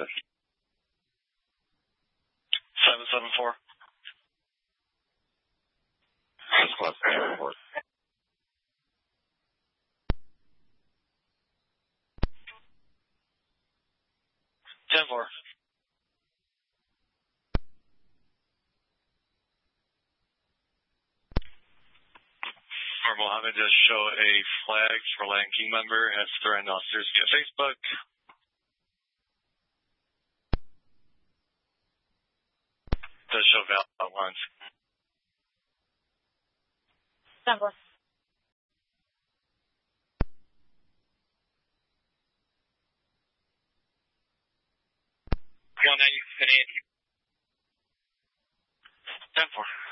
774. Just less than airport. 10-4. Mohammed just show a flag for Land King member has threatened officers via Facebook. Does show valid once. 10-4. On that, you can 10-4.